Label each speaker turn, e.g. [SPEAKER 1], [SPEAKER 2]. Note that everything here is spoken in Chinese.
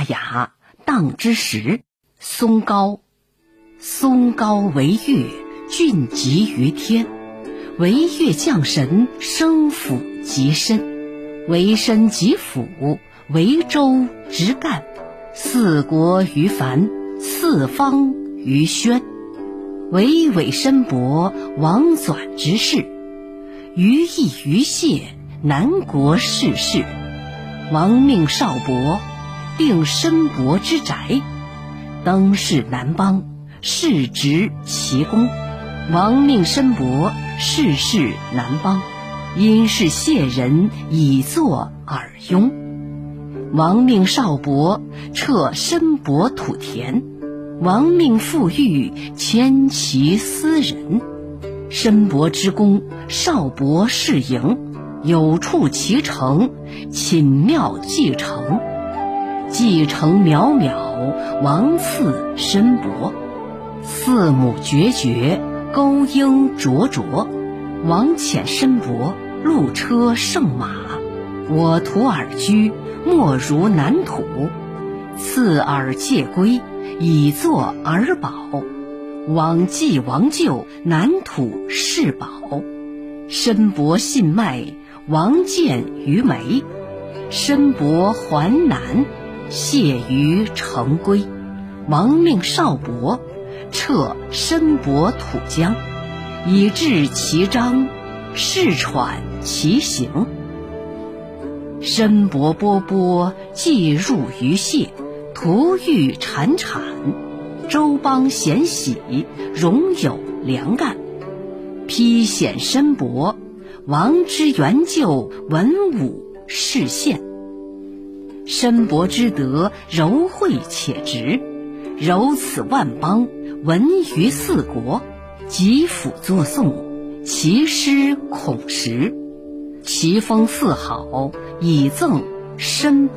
[SPEAKER 1] 雅，荡之时。松高，松高为岳，峻极于天，为岳降神，生辅极深，为身极辅，为周直干，四国于繁，四方于宣，为尾申伯，王纂之士，于义于谢，南国士士，王命少伯，定申伯之宅，登仕南邦，世职其功。王命申伯，世事南邦，因是谢人，以作尔雍。王命少伯，撤申伯土田，王命傅玉，迁其私人。申伯之功，少伯事营，有处其成，寝庙继承。继承渺渺，王赐申伯。四母决绝，钩鹰灼灼。王遣申伯，路车胜马。我图尔居，莫如南土。赐尔介归，以作尔宝。往继王舅，南土是宝。申伯信脉，王见于眉。申伯还南，谢于成归。王命少伯，撤申伯土疆，以治其章，试喘其行。申伯波波，既入于谢，徒欲产产，周邦咸喜，荣有良干。披显申伯，王之元就，文武士献。申伯之德，柔惠且直，柔此万邦，闻于四国，及辅作颂，其诗孔识。其风四好，以赠申伯。